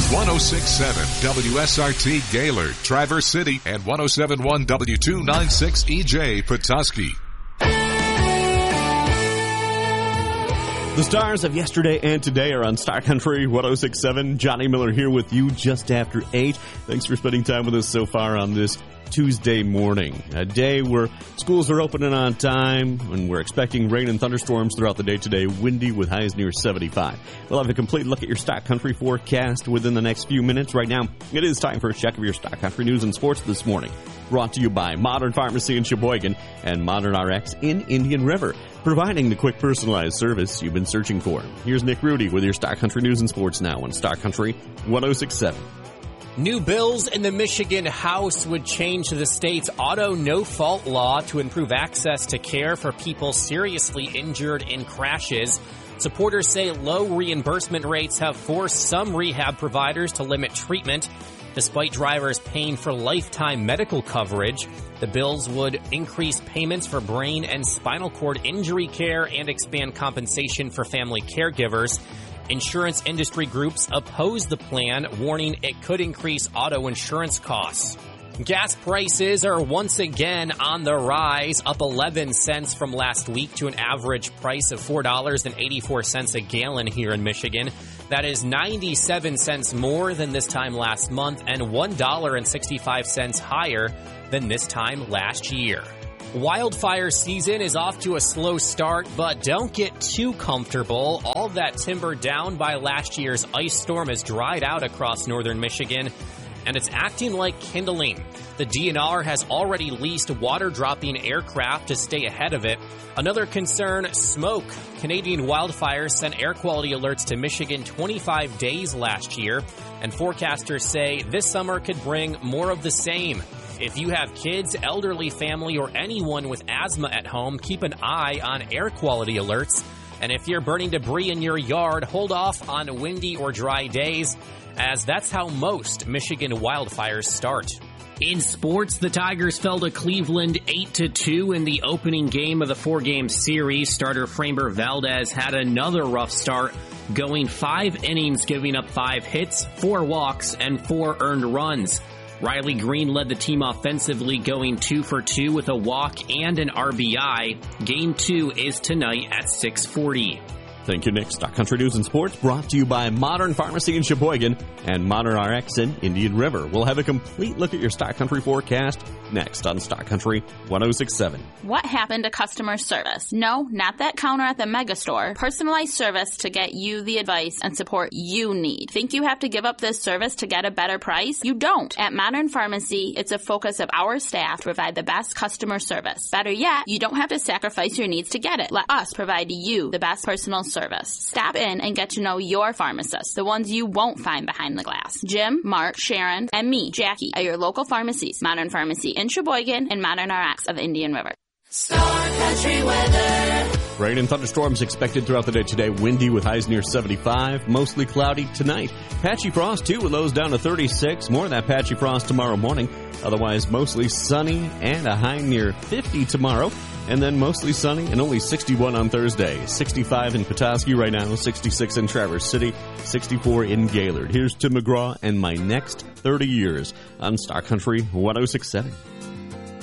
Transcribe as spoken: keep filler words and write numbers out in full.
one oh six point seven W S R T Gaylord, Traverse City, and one oh seven point one W two ninety-six E J Petoskey. The stars of yesterday and today are on Star Country one oh six point seven. Johnny Miller here with you just after eight. Thanks for spending time with us so far on this Tuesday morning, a day where schools are opening on time, and we're expecting rain and thunderstorms throughout the day today, windy with highs near seventy-five. We'll have a complete look at your Stock Country forecast within the next few minutes. Right now, it is time for a check of your Stock Country news and sports this morning. Brought to you by Modern Pharmacy in Sheboygan and Modern R X in Indian River, providing the quick personalized service you've been searching for. Here's Nick Rudy with your Stock Country news and sports now on Stock Country one oh six point seven. New bills in the Michigan House would change the state's auto no-fault law to improve access to care for people seriously injured in crashes. Supporters say low reimbursement rates have forced some rehab providers to limit treatment. Despite drivers paying for lifetime medical coverage, the bills would increase payments for brain and spinal cord injury care and expand compensation for family caregivers. Insurance industry groups oppose the plan, warning it could increase auto insurance costs. Gas prices are once again on the rise, up eleven cents from last week to an average price of four dollars and eighty-four cents a gallon here in Michigan. That is ninety-seven cents more than this time last month and one dollar and sixty-five cents higher than this time last year. Wildfire season is off to a slow start, but don't get too comfortable. All that timber down by last year's ice storm has dried out across northern Michigan, and it's acting like kindling. The D N R has already leased water-dropping aircraft to stay ahead of it. Another concern, smoke. Canadian wildfires sent air quality alerts to Michigan twenty-five days last year, and forecasters say this summer could bring more of the same. If you have kids, elderly family, or anyone with asthma at home, keep an eye on air quality alerts. And if you're burning debris in your yard, hold off on windy or dry days, as that's how most Michigan wildfires start. In sports, the Tigers fell to Cleveland eight to two in the opening game of the four-game series. Starter Framber Valdez had another rough start, going five innings, giving up five hits, four walks, and four earned runs. Riley Green led the team offensively, going two for two with a walk and an R B I. Game two is tonight at six forty. Thank you, Nick. Stock Country News and Sports brought to you by Modern Pharmacy in Sheboygan and Modern R X in Indian River. We'll have a complete look at your Stock Country forecast next on Stock Country one oh six point seven. What happened to customer service? No, not that counter at the mega store. Personalized service to get you the advice and support you need. Think you have to give up this service to get a better price? You don't. At Modern Pharmacy, it's a focus of our staff to provide the best customer service. Better yet, you don't have to sacrifice your needs to get it. Let us provide you the best personal service. Stop in and get to know your pharmacists, the ones you won't find behind the glass. Jim, Mark, Sharon, and me, Jackie, at your local pharmacies. Modern Pharmacy in Sheboygan and Modern R X of Indian River. Star Country weather. Rain and thunderstorms expected throughout the day today. Windy with highs near seventy-five. Mostly cloudy tonight. Patchy frost, too, with lows down to thirty-six. More of that patchy frost tomorrow morning. Otherwise, mostly sunny and a high near fifty tomorrow. And then mostly sunny and only sixty-one on Thursday. sixty-five in Petoskey right now, sixty-six in Traverse City, sixty-four in Gaylord. Here's Tim McGraw and My Next thirty Years on Stock Country one oh six point seven.